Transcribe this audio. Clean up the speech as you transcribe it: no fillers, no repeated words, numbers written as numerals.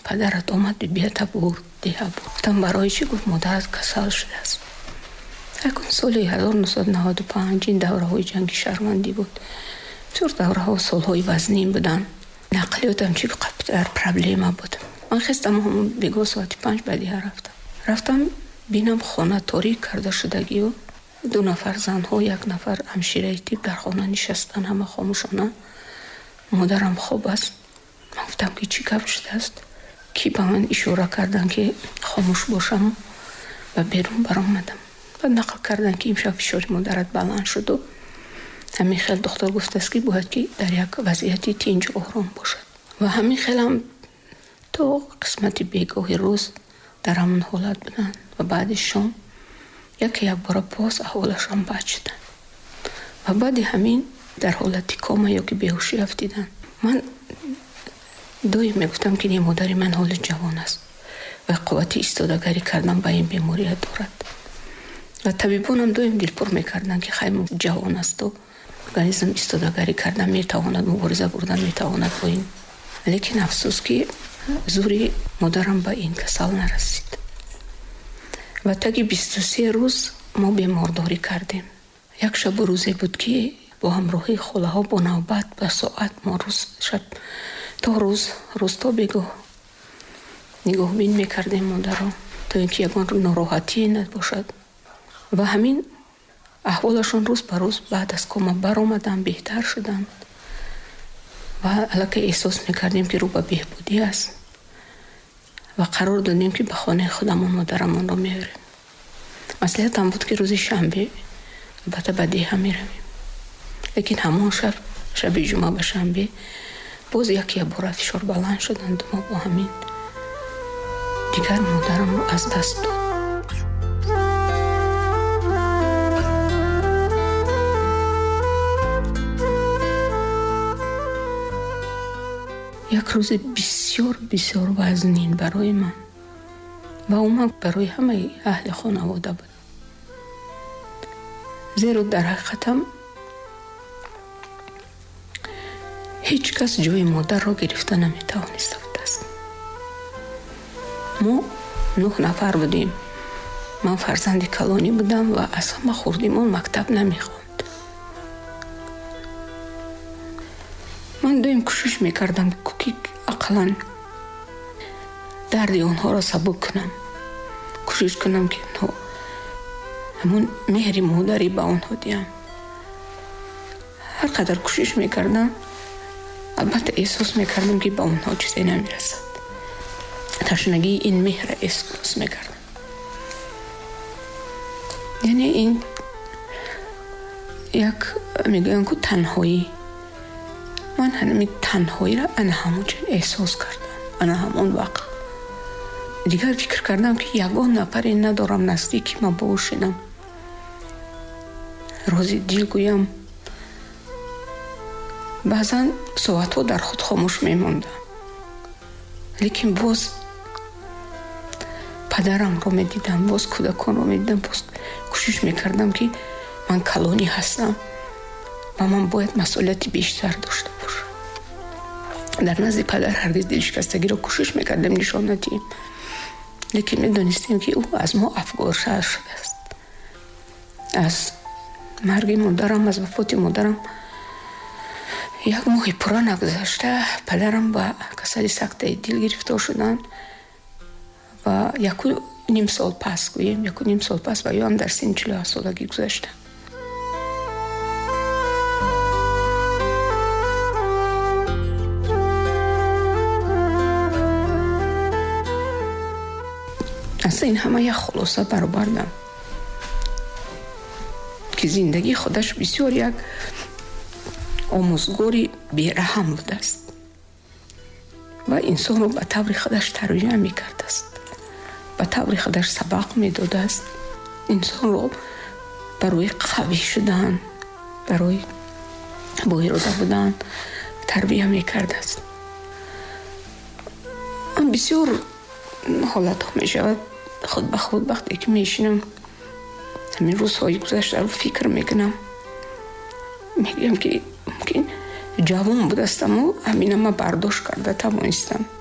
پدرت آمد بیت برد ده برد. گفتم برای چی؟ گفت مادرت کسل شده است. یکون سال 1995 این دوره های جنگی شهروندی بود. چور دوره ها سالهای وزنین بودن. نقلیاتم چی بقدر پرابلم بود. من خواستم همون بگو ساعت 5 بعدی رفتم بینم خانه تاریک کرده شدگی و 2 نفر زنها 1 نفر همشیره تیپ در خانه نشستن، همه خاموشانه. مادرم خواب است. من گفتم که چی کار شده است؟ کی به من اشاره کردن که خاموش باشم و بیرون برآمدم. بعد نقل کردن که امشب فشار مادرت بلند شد و همین خیلی دکتر گفته است که باید که در یک وضعیتی تنج آرام باشد و همین خیلی هم تو قسمت بیگاه روز در همون حالت بودن و بعد شام یک بار پاس احوالشان بد شدن و بعد همین در حالت کاما یا که بیهوشی افتیدن. من دوی میگفتم که این مادر من حال جوان است و قوت ایستادگی کردن با این بیماری دارد و طبیبانم دویم دلپور میکردن که خیلی جوان است و ارگانیسم ایستادگی کردن میتواند مبارزه بردن میتواند با این. لیکن افسوس که زوری مادرم با این کسل نرسید و تا که 23 روز ما بیمارداری کردیم. یک شب روزی بود که با همراهی خاله ها با نوبت به ساعت ما روز شب تا روز تا بگاه نگاه بین میکردیم مادر را تا اینکه یکان ناراحتی نباشد و همین احوالشون روز به روز بعد از کما برآمدن، بهتر شدن و البته احساس میکردیم که رو به بهبودی است و قرار دادیم که به خانه خودمون مادرمون رو میبریم. مصلحت هم بود که روز شنبه البته بعدی هم میرویم، لیکن همون شب جمعه به شنبه باز یکی بار فشار بلند شدند و ما با همین دیگر مادرم رو از دست داد. یک روز بسیار بسیار وزنین برای من و اون برای همه اهل خانواده بود. زیرا در حقیقتم هیچ کس جای مادر را گرفته نمیتوانسته بود است. ما 9 نفر بودیم. من فرزند کلانی بودم و از همه خوردیمون مکتب نمیخواند. من دویم کوشش میکردم که اقلا درد آنها را سبک کنم، کوشش کنم که همون مهری مادری به آنها دیم. هر قدر کوشش میکردم البته احساس میکردم که به اونها چیزی نمیرسد. تشنگی این مهر احساس میکردم. یعنی این یک میگن که تنهایی، من همین تنهایی را انا همون احساس کردم. انا همون وقت دیگر فکر کردم که یگان نفری ندارم نزدیکی ما باشینم، روزی دل گویم. بعضا ساعتها در خود خاموش میموندم، لیکن باز پدرم رو میدیدم، باز کودکان رو میدیدم، باز کوشش میکردم که من کلانی هستم و من باید مسئولیت بیشتر داشته باشم. در نزد پدر هرگز دلشکستگی رو کوشش میکردم نشان ندیم، لیکن میدانستیم که او از ما افگارتر شده است. از مرگ مادرم، از وفات مادرم 1 ماه پورا نگذشته پدرم با کسل سکته دل گرفتار شدن و 1.5 سال پس گوییم 1.5 سال پس و یا هم در سن 47 سالگی گذشته. اصلا این همه یک خلاصه برآوردم که زندگی خودش بسیار یک آموزگاری بیرحم بوده است و انسان رو به طور خودش تربیت میکرده است، به طور خودش سبق میداده است. انسان رو برای قوی شدن، برای با اراده بودن تربیت میکرده است. من بسیار حالت ها میشود خود به خود وقتی که میشینم همین روزهای گذشته رو فکر میکنم، میگم که ممکن جوان بودستم و همین ما برداشت کرده توانستم